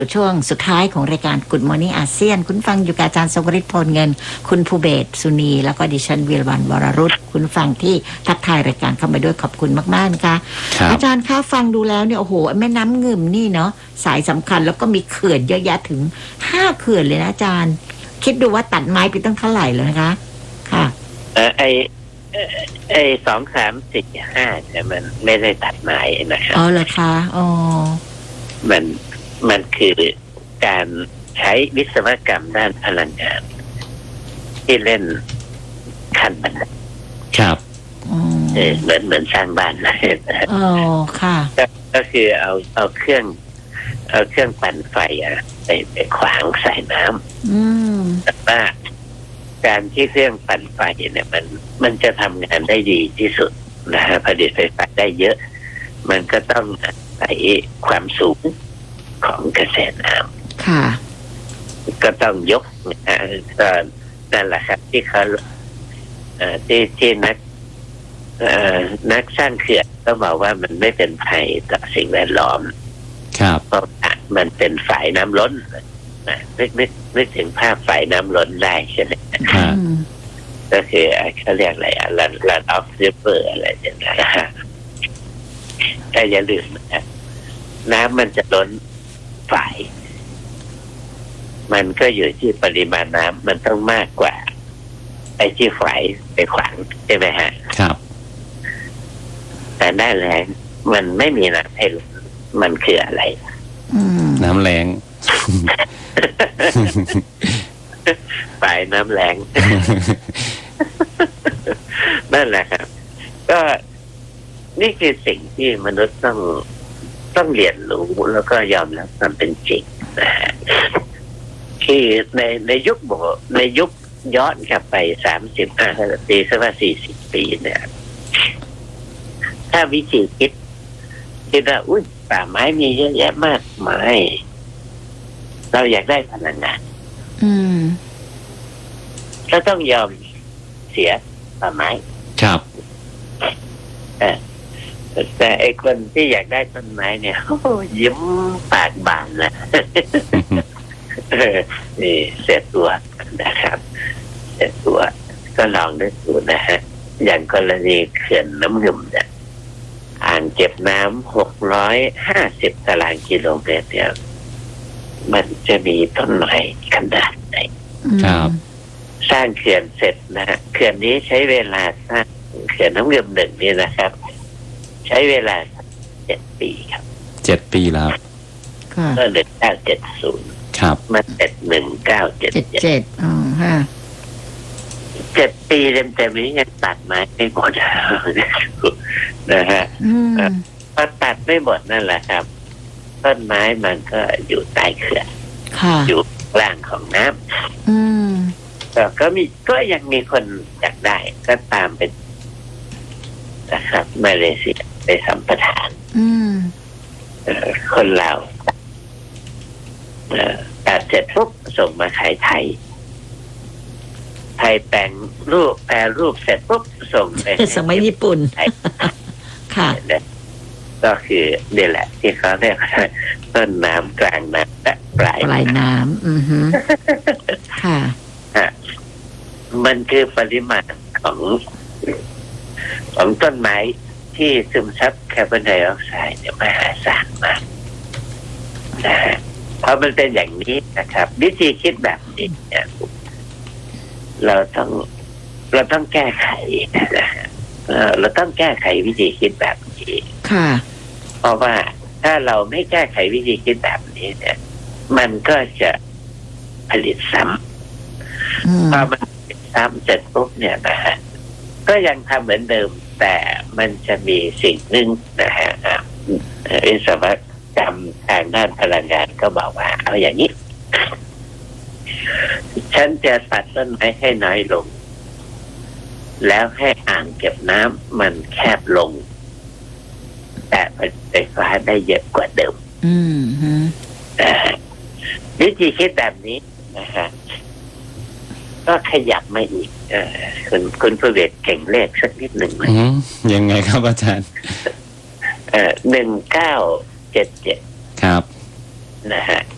ช่วงสุดท้ายของรายการ Good Morning อาเซียนคุณฟังอยู่กับอาจารย์สวริต พลเงินคุณภูเบศรสุนีแล้วก็ดิฉันวีรวรรณวรรุตคุณฟังที่ทักทายรายการเข้ามาด้วยขอบคุณมากๆนะคะอาจารย์คะฟังดูแล้วเนี่ยโอ้โหแม่น้ำงึมนี่เนาะสายสำคัญแล้วก็มีเขื่อนเยอะแยะถึง5เขื่อนเลยนะอาจารย์คิดดูว่าตัดไม้ไปตั้งเท่าไหร่เลยนะคะค่ะไอ้2, 3, 4, 5เนี่ยมันไม่ได้ตัดไม้นะครับอ๋อเหรอคะอ๋อมันคือการใช้วิศวกรรมด้านพลังงานที่เล่นขั้นบันไดครับเหมือนสร้างบ้านนะอ๋อค่ะก็คือเอาเครื่องปั่นไฟไปขวางใส่น้ำแต่ว่าการที่เครื่องปั่นไฟเนี่ยมันจะทำงานได้ดีที่สุดนะฮะผลิตไฟฟ้าได้เยอะมันก็ต้องใส่ความสูงของกระแสน้ำค่ะก็ต้องยกก็นั่นแหละครับที่เขาที่นักสร้างเขื่อนก็บอกว่ามันไม่เป็นภัยต่อสิ่งแวดล้อมครับเพราะมันเป็นฝายน้ำล้นนะนึกถึงภาพฝายน้ำล้นได้ใช่ไหมก็คือเขาเรียกอะไรลันออฟริเวอร์อะไรอย่างเงี้ยแต่อย่าลืมนะน้ำมันจะล้นฝายมันก็อยู่ที่ปริมาณน้ำมันต้องมากกว่าไอ้ที่ฝายไปขวางใช่ไหมฮะครับแต่หน้าแล้งมันไม่มีน้ำให้ล้นมันคืออะไรน้ำแล้งฝายน้ำแรงนั่นแหละครับก็นี่คือสิ่งที่มนุษย์ต้องเรียนรู้แล้วก็ยอมรับมันเป็นจริงนะฮะคือในยุคย้อนกลับไป30 ปีสักว่า40 ปีเนี่ยถ้าวิธีคิดว่าอุ้ยป่าไม้มีเยอะแยะมากมายเราอยากได้พลังงานก็ต้องยอมเสียป่าไม้ครับแต่ไอ้คนที่อยากได้ต้นไม้เนี่ยยิ้มปากบานนะนี่เสียตัวนะครับเสียตัวก็ลองด้วยดูนะฮะอย่างกรณีเขื่อนน้ำงึมเนี่ยอ่างเก็บน้ำ650 ตารางกิโลเมตรเนี่ยมันจะมีต้นไม้ขนาดไหนครับสร้างเขื่อนเสร็จนะฮะเขื่อนนี้ใช้เวลาสร้างเขื่อนน้ำงึม1นี่นะครับใช้เวลา7 ปีครับ 7 ปีแล้วก็1970 ครับมัน1977 อ๋อฮะ 7 ปีเต็มๆนี้ยังตัดไม้ไม่หมดนะฮะพอตัดไม่หมดนั่นแหละครับต้นไม้มันก็อยู่ใต้เขื่อนอยู่ล่างของน้ำก็ยังมีคนอยากได้ก็ตามเป็นนะครับมาเลเซียไปสัมปทานคนลาวตัดเสร็จปุ๊บส่งมาขายไทยแต่งรูปแปรรูปเสร็จปุ๊บส่งไปสมัยญี่ปุ่นค่ะก็คือนี่แหละที่เขาเรียกต้นน้ำกลางน้ำและปลายน้ำค่ะมันคือปริมาณของต้นไม้ที่ซึมซับคาร์บอนไดออกไซด์เนี่ยมหาศาลมากนะฮะเพราะมันเป็นอย่างนี้นะครับวิธีคิดแบบนี้เนี่ยเราต้องแก้ไขนะฮะเราต้องแก้ไขวิธีคิดแบบนี้ค่ะเพราะว่าถ้าเราไม่แก้ไขวิธีคิดแบบนี้เนี่ยมันก็จะผลิตซ้ำพอมันซ้ำเสร็จปุ๊บเนี่ยนะฮะก็ยังทำเหมือนเดิมแต่มันจะมีสิ่งหนึ่งนะฮะวิศวกรรมทางด้านพลังงานก็บอกว่าเอาอย่างนี้ฉันจะตัดต้นไม้ให้น้อยลงแล้วให้อ่างเก็บน้ำมันแคบลงแต่ผลิตไฟฟ้าได้เยอะกว่าเดิมวิธีคิดแบบนี้นะฮะก็ขยับมาอีกคุณผู้เวทเก่งเลขสักนิดหนึ่งไหมยังไงครับอาจารย์ 1977 ครับนะฮะ